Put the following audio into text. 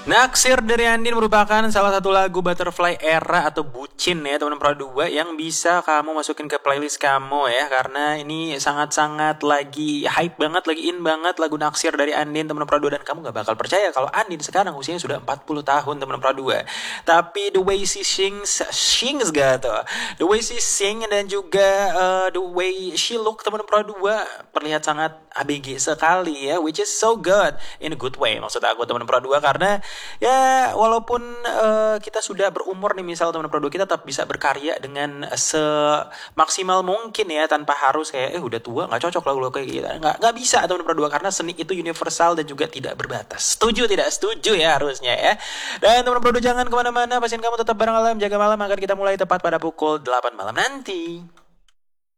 Naksir dari Andin merupakan salah satu lagu Butterfly Era atau Bucin ya teman-teman Pro 2 yang bisa kamu masukin ke playlist kamu ya, karena ini sangat-sangat lagi hype banget, lagi in banget lagu Naksir dari Andin teman-teman Pro 2. Dan kamu gak bakal percaya kalau Andin sekarang usianya sudah 40 tahun teman-teman Pro 2. Tapi the way she sings gak tuh, the way she sing dan juga the way she look teman-teman Pro 2 terlihat sangat ABG sekali ya, which is so good in a good way maksud aku teman-teman Pro 2. Karena ya walaupun kita sudah berumur nih misal teman-teman Pro 2, kita tetap bisa berkarya dengan semaksimal mungkin ya, tanpa harus kayak udah tua nggak cocok lagu kayak gitu. Nggak bisa teman-teman Pro 2, karena seni itu universal dan juga tidak berbatas. Setuju tidak setuju ya harusnya ya. Dan teman-teman Pro 2 jangan kemana-mana, pasien kamu tetap bareng Alam, jaga malam akan kita mulai tepat pada pukul 8 malam nanti.